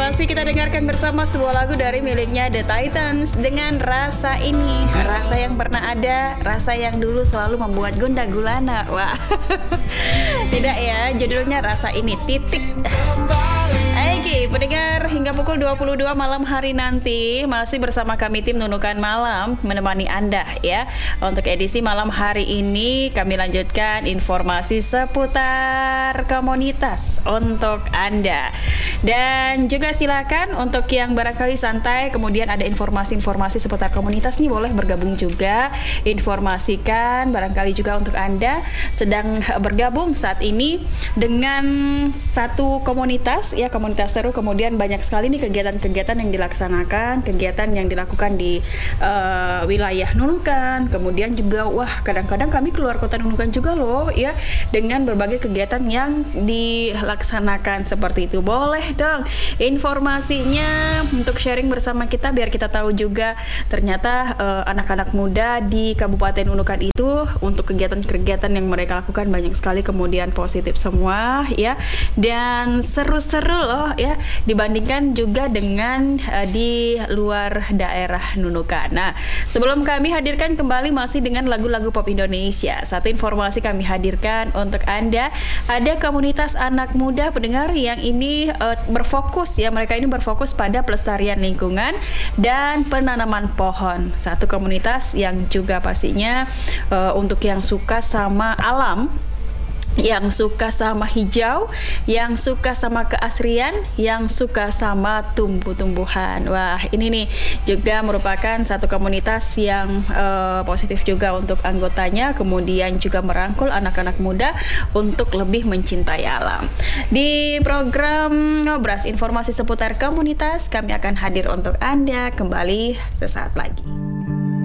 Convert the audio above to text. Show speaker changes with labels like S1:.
S1: masih kita dengarkan bersama sebuah lagu dari miliknya The Titans dengan Rasa Ini. Rasa yang pernah ada, rasa yang dulu selalu membuat gundah gulana. Wah. Tidak ya, judulnya Rasa Ini titik. Oke, pendengar, hingga pukul 22 malam hari nanti masih bersama kami tim Nunukan Malam menemani Anda ya. Untuk edisi malam hari ini kami lanjutkan informasi seputar komunitas untuk Anda. Dan juga silakan untuk yang barangkali santai kemudian ada informasi-informasi seputar komunitas nih, boleh bergabung juga. Informasikan barangkali juga untuk Anda sedang bergabung saat ini dengan satu komunitas ya, komunitas seru, kemudian banyak sekali nih kegiatan-kegiatan yang dilaksanakan, kegiatan yang dilakukan di wilayah Nunukan. Kemudian juga kadang-kadang kami keluar kota Nunukan juga loh ya, dengan berbagai kegiatan yang dilaksanakan seperti itu. Boleh dong informasinya untuk sharing bersama kita biar kita tahu juga ternyata anak-anak muda di Kabupaten Nunukan itu untuk kegiatan-kegiatan yang mereka lakukan banyak sekali, kemudian positif semua ya, dan seru-seru loh ya, dibandingkan juga dengan di luar daerah Nunukan. Nah, sebelum kami hadirkan kembali masih dengan lagu-lagu pop Indonesia, satu informasi kami hadirkan untuk Anda. Ada komunitas anak muda pendengar yang ini berfokus ya, mereka ini berfokus pada pelestarian lingkungan dan penanaman pohon. Satu komunitas yang juga pastinya untuk yang suka sama alam, yang suka sama hijau, yang suka sama keasrian, yang suka sama tumbuh-tumbuhan. Wah, ini nih juga merupakan satu komunitas yang positif juga untuk anggotanya, kemudian juga merangkul anak-anak muda untuk lebih mencintai alam. Di program Ngobras informasi seputar komunitas, kami akan hadir untuk Anda kembali sesaat lagi.